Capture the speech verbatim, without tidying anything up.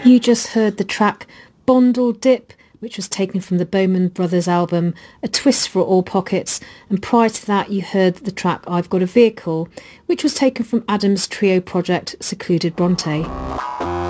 You just heard the track Bondle Dip, which was taken from the Bowman Brothers album A Twist for All Pockets, and prior to that you heard the track I've Got a Vehicle, which was taken from Adam's trio project Secluded Bronte.